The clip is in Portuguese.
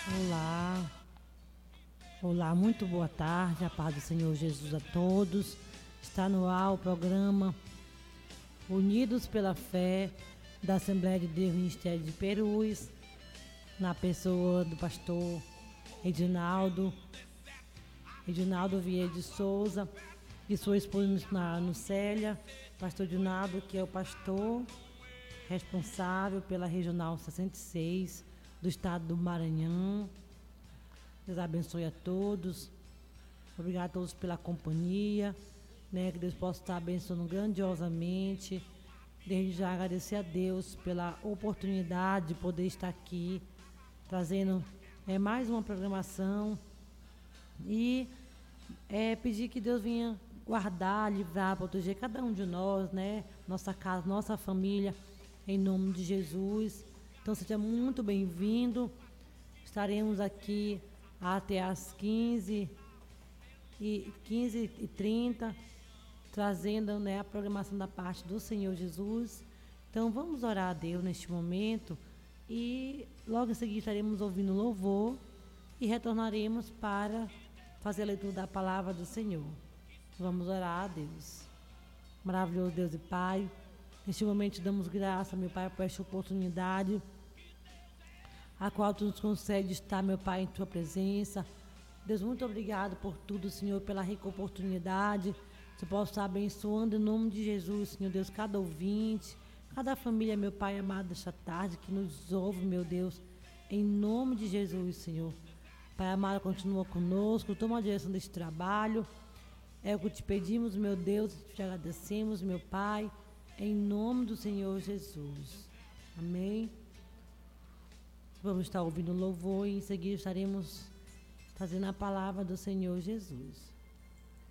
Olá, olá, muito boa tarde, a paz do Senhor Jesus a todos. Está no ar o programa Unidos pela Fé da Assembleia de Deus Ministério de Perus, na pessoa do pastor Edinaldo Vieira de Souza e sua esposa missionária Nucélia. Pastor Edinaldo, que é o pastor responsável pela Regional 66 do estado do Maranhão. Deus abençoe a todos. Obrigado a todos pela companhia, né? Que Deus possa estar abençoando grandiosamente. Desde já agradecer a Deus pela oportunidade de poder estar aqui, trazendo mais uma programação e pedir que Deus venha guardar, livrar, proteger cada um de nós, né? Nossa casa, nossa família, em nome de Jesus. Então seja muito bem-vindo. Estaremos aqui até às 15h30, trazendo, né, a programação da parte do Senhor Jesus. Então vamos orar a Deus neste momento e logo em seguida estaremos ouvindo louvor e retornaremos para fazer a leitura da palavra do Senhor. Vamos orar a Deus. Maravilhoso Deus e Pai, neste momento te damos graça, meu Pai, por esta oportunidade a qual tu nos concede estar, meu Pai, em tua presença. Deus, muito obrigado por tudo, Senhor, pela rica oportunidade. Que possa estar abençoando em nome de Jesus, Senhor Deus, cada ouvinte, cada família, meu Pai amado, desta tarde que nos ouve, meu Deus, em nome de Jesus, Senhor. Pai amado, continua conosco, toma a direção deste trabalho. É o que te pedimos, meu Deus, te agradecemos, meu Pai, em nome do Senhor Jesus. Amém. Vamos estar ouvindo louvor e em seguida estaremos fazendo a palavra do Senhor Jesus.